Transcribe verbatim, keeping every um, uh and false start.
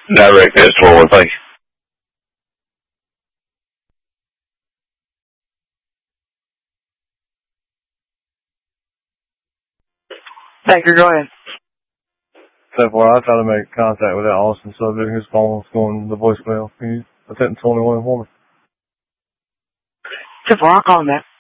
Direct this forward, thank you. Thank you, go ahead. So far, I try to make contact with that Austin subject. His phone was going to the voicemail. Can you attend twenty-one for me? So far, I'll call him back.